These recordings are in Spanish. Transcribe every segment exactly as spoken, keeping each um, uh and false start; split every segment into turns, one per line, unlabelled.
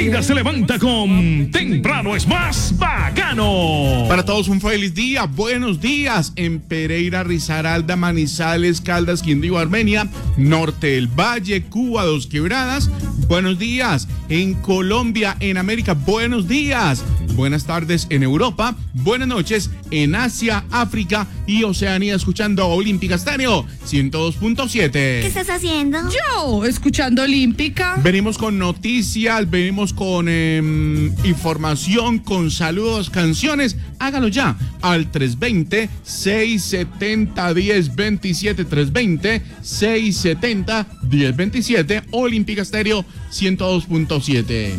Pereira se levanta con Temprano es más bacano.
Para todos un feliz día, buenos días en Pereira, Risaralda, Manizales, Caldas, Quindío, Armenia, Norte del Valle, Cuba, Dos Quebradas. Buenos días en Colombia, en América, buenos días. Buenas tardes en Europa, buenas noches en Asia, África y Oceanía, escuchando Olímpica Estéreo ciento dos punto siete.
¿Qué estás haciendo?
Yo, escuchando Olímpica.
Venimos con noticias, venimos con eh, información, con saludos, canciones. Hágalo ya al tres dos cero, seis siete cero, uno cero dos siete, tres dos cero, seis siete cero, uno cero dos siete, Olímpica Estéreo ciento dos punto siete.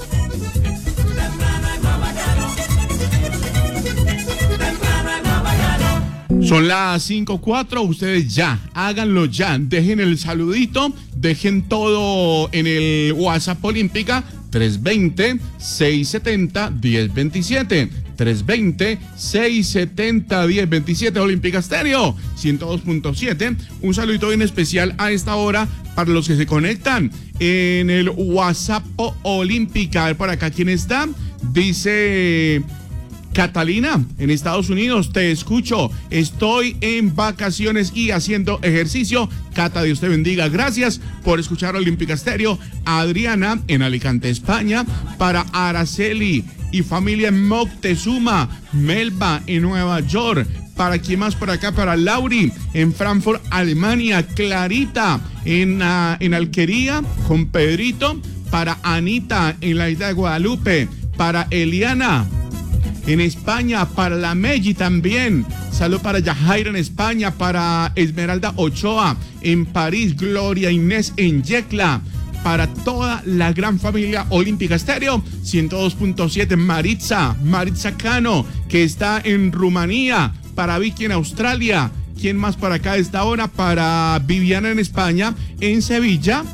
Son las cinco cuatro, ustedes ya, háganlo ya, dejen el saludito, dejen todo en el WhatsApp Olímpica, tres dos cero, seis siete cero, uno cero dos siete, tres dos cero, seis siete cero, uno cero dos siete, Olímpica Estéreo ciento dos punto siete, un saludito bien especial a esta hora para los que se conectan en el WhatsApp Olímpica. A ver por acá quién está, dice... Catalina, en Estados Unidos, te escucho. Estoy en vacaciones y haciendo ejercicio. Cata, Dios te bendiga. Gracias por escuchar Olímpica Estéreo. Adriana, en Alicante, España. Para Araceli y familia en Moctezuma. Melba, en Nueva York. ¿Para quién más por acá? Para Lauri, en Frankfurt, Alemania. Clarita, en, uh, en Alquería, con Pedrito. Para Anita, en la isla de Guadalupe. Para Eliana, en España, para la Meji también. Salud para Yajaira en España, para Esmeralda Ochoa en París, Gloria Inés en Yecla, para toda la gran familia Olímpica Estéreo ciento dos punto siete, Maritza, Maritza Cano, que está en Rumanía, para Vicky en Australia. ¿Quién más para acá a esta hora? Para Viviana en España, en Sevilla.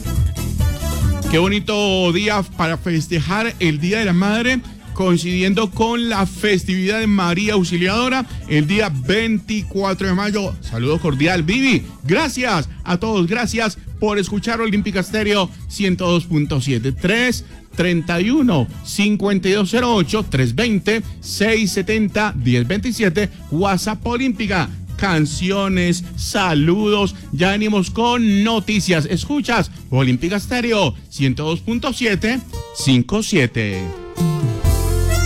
Qué bonito día para festejar el Día de la Madre, coincidiendo con la festividad de María Auxiliadora el día veinticuatro de mayo. Saludo cordial, Vivi. Gracias a todos, gracias por escuchar Olímpica Estéreo ciento dos punto siete. tres treinta y uno, cincuenta y dos cero ocho, tres dos cero, seis siete cero, uno cero dos siete, WhatsApp Olímpica. Canciones, saludos, ya venimos con noticias. Escuchas Olímpica Estéreo ciento dos punto siete, cincuenta y siete.